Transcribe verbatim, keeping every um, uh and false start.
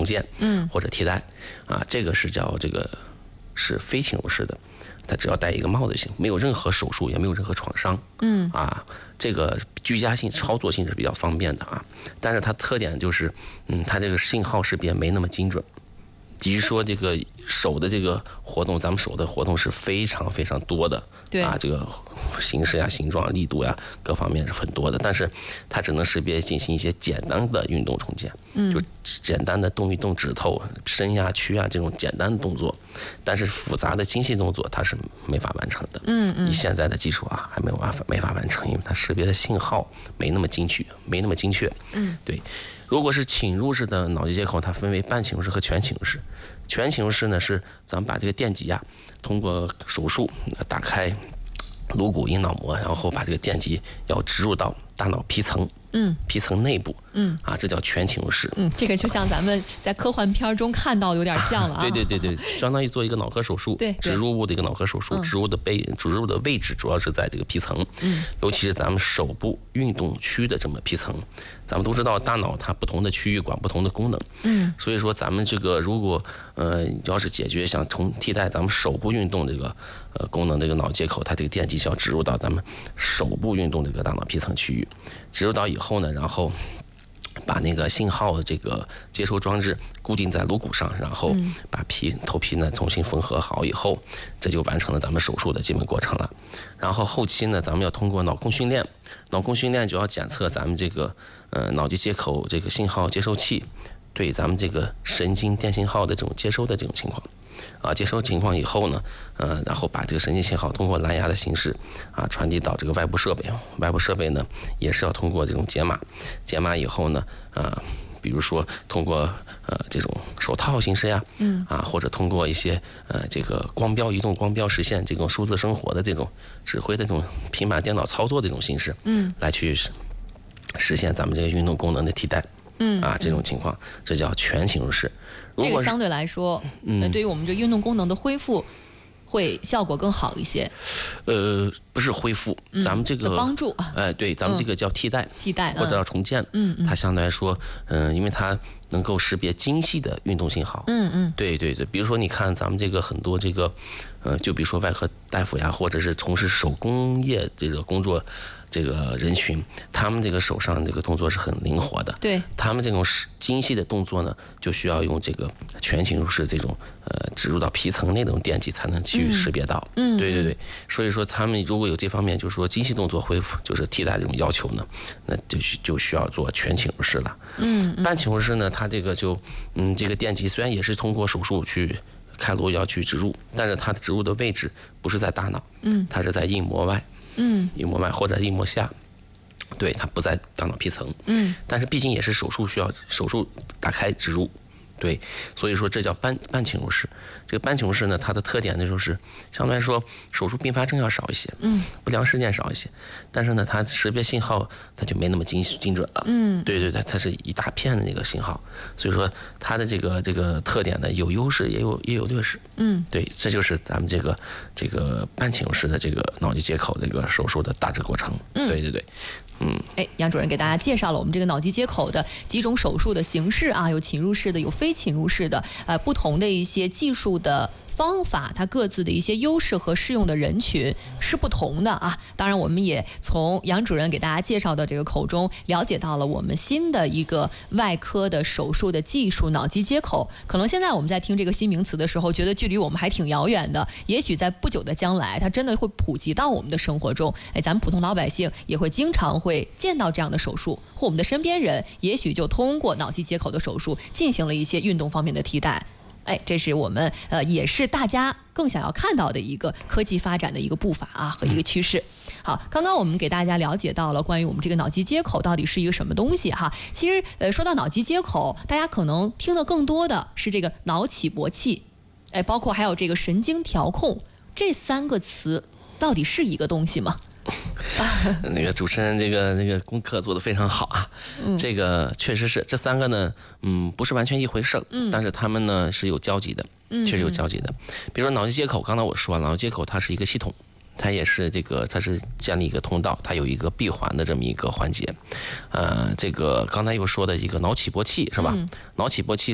建，嗯，或者替代，啊，这个是叫这个是非侵入式的，它只要戴一个帽子就行，没有任何手术，也没有任何创伤，嗯，啊，这个居家性、操作性是比较方便的啊，但是它特点就是，嗯，它这个信号识别没那么精准。至于说这个手的这个活动，咱们手的活动是非常非常多的， 对啊，这个形式呀、形状、力度呀，各方面是很多的。但是它只能识别进行一些简单的运动重建，嗯，就简单的动一动指头、伸呀、屈呀这种简单的动作。但是复杂的精细动作它是没法完成的，嗯嗯，以现在的技术啊，还没有办法没法完成，因为它识别的信号没那么精确，没那么精确，嗯，对。如果是侵入式的脑机接口，它分为半侵入式和全侵入式。全侵入式呢是咱们把这个电极啊，通过手术打开颅骨阴脑膜，然后把这个电极要植入到大脑皮层，嗯，皮层内部，嗯，啊，这叫全侵入式。 嗯，这个就像咱们在科幻片中看到有点像了啊。 对对对对，相当于做一个脑科手术， 对， 植入物的一个脑科手术，植入的被植入的位置主要是在这个皮层，嗯，尤其是咱们手部运动区的这么皮层。咱们都知道，大脑它不同的区域管不同的功能，嗯，所以说咱们这个如果呃要是解决想从替代咱们手部运动这个呃功能这个脑接口，它这个电极需要植入到咱们手部运动这个大脑皮层区域，植入到以后呢，然后把那个信号这个接收装置固定在颅骨上，然后把皮头皮呢重新缝合好以后，这就完成了咱们手术的基本过程了。然后后期呢，咱们要通过脑控训练，脑控训练主要检测咱们这个呃脑机接口这个信号接收器对咱们这个神经电信号的这种接收的这种情况。啊，接收情况以后呢，呃，然后把这个神经信号通过蓝牙的形式啊传递到这个外部设备，外部设备呢也是要通过这种解码，解码以后呢，啊，比如说通过呃这种手套形式呀，嗯，啊或者通过一些呃这个光标移动光标实现这种数字生活的这种指挥的这种平板电脑操作的这种形式，嗯，来去实现咱们这个运动功能的替代。嗯啊，这种情况，这叫全侵入式。 这个相对来说，嗯，对于我们这运动功能的恢复，会效果更好一些。 呃，不是恢复，嗯、咱们这个帮助， 哎、呃，对，咱们这个叫替代， 嗯、替代或者叫重建。嗯嗯，它相对来说，嗯、呃，因为它能够识别精细的运动信号。嗯嗯，对对对，比如说你看咱们这个很多这个，呃，就比如说外科大夫呀，或者是从事手工业这个工作。这个人群，他们这个手上这个动作是很灵活的， 对， 他们这种精细的动作呢，就需要用这个全侵入式这种呃植入到皮层内的这种电极才能去识别到，嗯，对对对，所以说他们如果有这方面，就是说精细动作恢复，就是替代这种要求呢，那就就需要做全侵入式了，嗯，半侵入式呢，它这个就嗯这个电极虽然也是通过手术去开颅要去植入，但是它的植入的位置不是在大脑，嗯，它是在硬膜外。嗯，硬膜外或者硬膜下，对，它不在大脑皮层。嗯，但是毕竟也是手术需要手术打开植入，对，所以说这叫半半侵入式。这个半侵入式呢，它的特点呢就是相对来说手术并发症要少一些，嗯，不良事件少一些，但是呢，它识别信号它就没那么精精准了。嗯，对对对，它是一大片的那个信号，所以说它的这个这个特点呢有优势也有也有劣势。嗯，对，这就是咱们这个这个半侵入式的这个脑机接口这个手术的大致过程。嗯，对对对。嗯， 哎，杨主任给大家介绍了我们这个脑机接口的几种手术的形式啊，有侵入式的，有非侵入式的，呃，不同的一些技术的方法，它各自的一些优势和适用的人群是不同的啊。当然，我们也从杨主任给大家介绍的这个口中了解到了我们新的一个外科的手术的技术——脑机接口。可能现在我们在听这个新名词的时候，觉得距离我们还挺遥远的。也许在不久的将来，它真的会普及到我们的生活中。哎，咱们普通老百姓也会经常会见到这样的手术，或我们的身边人也许就通过脑机接口的手术进行了一些运动方面的替代。哎，这是我们呃，也是大家更想要看到的一个科技发展的一个步伐啊和一个趋势。好，刚刚我们给大家了解到了关于我们这个脑机接口到底是一个什么东西哈。其实呃，说到脑机接口，大家可能听的更多的是这个脑起搏器，哎，包括还有这个神经调控，这三个词到底是一个东西吗？ 那个主持人这个这个功课做得非常好啊，嗯、这个确实是这三个呢，嗯，不是完全一回事儿，嗯，但是他们呢是有交集的，确实有交集的。比如说脑机接口，刚才我说了，脑机接口它是一个系统，它也是这个它是建立一个通道，它有一个闭环的这么一个环节。呃，这个刚才又说的一个脑起搏器是吧？嗯、脑起搏器。